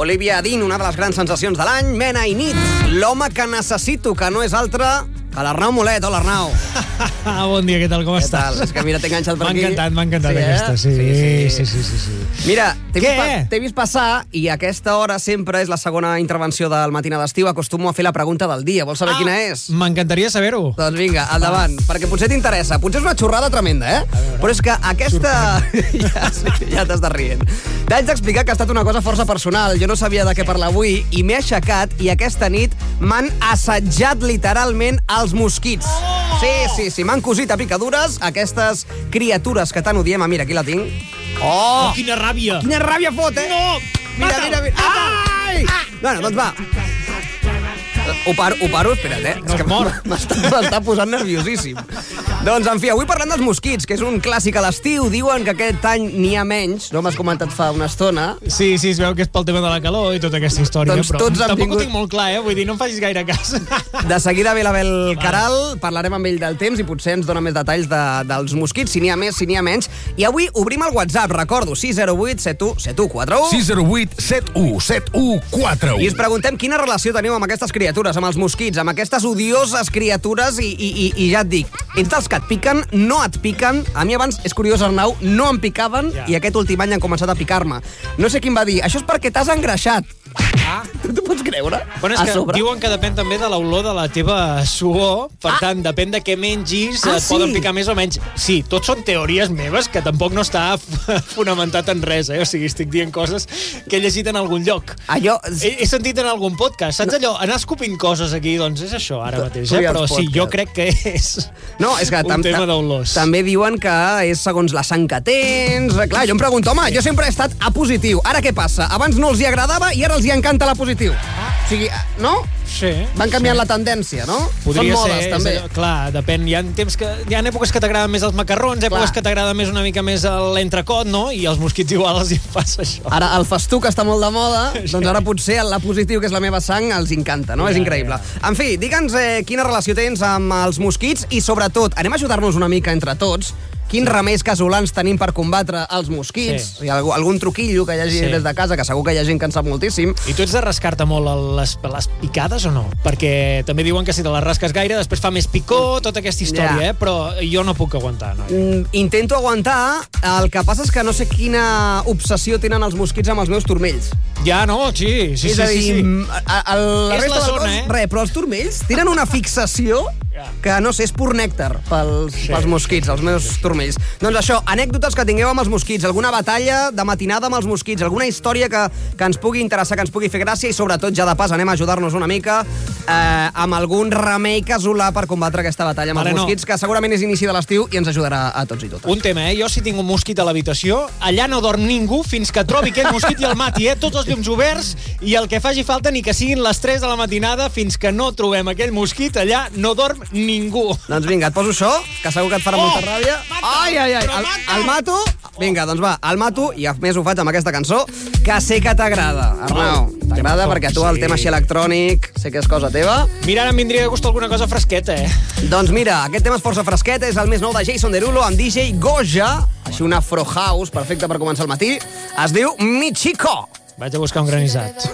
Olivia Dean, una de les grans sensacions de l'any, Mena i nit, l'home que necessito, que no és altre que l'Arnau Molet. Hola, Arnau. Bon dia, què tal, com estàs? És que mira, t'he enganxat per aquí. M'ha encantat aquesta, sí. Mira, t'he vist passar i a aquesta hora sempre és la segona intervenció del Matina d'Estiu. Acostumo a fer la pregunta del dia. Vols saber quina és? M'encantaria saber-ho. Doncs vinga, endavant, perquè potser t'interessa. Potser és una xorrada tremenda, Però és que aquesta... ja t'estàs rient. T'haig d'explicar que ha estat una cosa força personal. Jo no sabia de què parlar avui i m'he aixecat i aquesta nit m'han assetjat literalment els mosquits. Sí, m'han cosit a picadures aquestes criatures que tant odiem. Mira, aquí la tinc. Oh, quina ràbia! Quina ràbia fot, No! Mira. Ai! Bueno, doncs va. Ho paro, espera't, No es mor. M'està posant nerviosíssim. Doncs, en fi, avui parlem dels mosquits, que és un clàssic a l'estiu. Diuen que aquest any n'hi ha menys, no m'has comentat fa una estona. Sí, es veu que és pel tema de la calor i tota aquesta història, Doncs però tots han tampoc vingut... ho tinc molt clar, vull dir, no em facis gaire cas. De seguida ve l'Abel Caral, parlarem amb ell del temps i potser ens dona més detalls dels mosquits, si n'hi ha més, si n'hi ha menys. I avui obrim el WhatsApp, recordo, 608 7141. 608 717141. I us preguntem quina relació teniu amb aquestes criatures, amb els mosquits, amb aquestes odioses criatures i ja et dic, ets dels que et piquen, no et piquen. A mi abans, és curiós, Arnau, no em picaven i aquest últim any han començat a picar-me. No sé qui em va dir, això és perquè t'has engreixat. Tu pots creure? Bueno, és que diuen que depèn també de l'olor de la teva suor, per tant, depèn de què mengis, et poden picar més o menys. Sí, tot són teories meves, que tampoc no està fonamentat en res, O sigui, estic dient coses que he llegit en algun lloc. He sentit en algun podcast, saps allò? Anar escopint coses aquí, doncs és això, ara mateix, però sí, jo crec que és un tema d'olors. També diuen que és segons la sang que tens. Clar, jo em pregunto, home, jo sempre he estat A positiu. Ara què passa? Abans no els hi agradava i ara els hi encanta la positiu. O sigui, no? Sí. Van canviant la tendència, no? Podria Són modes, ser, també. Clar, depèn. Hi ha èpoques que t'agraden més els macarrons, èpoques que t'agrada més una mica més l'entrecot, no? I els mosquits igual els hi passa això. Ara el festuc està molt de moda, doncs ara potser el positiu, que és la meva sang, els encanta, no? És increïble. En fi, digue'ns quina relació tens amb els mosquits i, sobretot, anem a ajudar-nos una mica entre tots. Quins remeis casolans tenim per combatre els mosquits? Hi ha algun truquillo que hi hagi des de casa, que segur que hi ha gent que en sap moltíssim. I tu ets de rascar-te molt les picades o no? Perquè també diuen que si te les rasques gaire després fa més picor, tota aquesta història, però jo no puc aguantar. Intento aguantar, el que passa és que no sé quina obsessió tenen els mosquits amb els meus turmells. Ja, no? Sí. És a dir, la resta del cos, però els turmells tenen una fixació que, no sé, és pur nèctar pels mosquits, els meus turmells. Doncs això, anècdotes que tingueu amb els mosquits, alguna batalla de matinada amb els mosquits, alguna història que ens pugui interessar, que ens pugui fer gràcia i, sobretot, ja de pas, anem a ajudar-nos una mica amb algun remei casolà per combatre aquesta batalla amb els mosquits, que segurament és inici de l'estiu i ens ajudarà a tots i totes. Un tema, Jo si tinc un mosquit a l'habitació, allà no dorm ningú fins que trobi aquell mosquit i el mati, Tots els llums oberts i el que faci falta, ni que siguin les 3 de la matinada, fins que no trobem aquell mosquit, allà no dorm ningú. Doncs vinga, et poso això, que segur que et farà molta ràbia. Ai, el mato. Vinga, doncs va, el mato, i a més ho faig amb aquesta cançó, que sé que t'agrada, Arnau. T'agrada perquè tu el tema així electrònic, sé que és cosa teva. Mira, ara em vindria de gust alguna cosa fresqueta, Doncs mira, aquest tema és força fresquet, és el més nou de Jason Derulo amb DJ Goja, així un afro house, perfecte per començar el matí. Es diu Mi Chico. Vaig a buscar un granissat.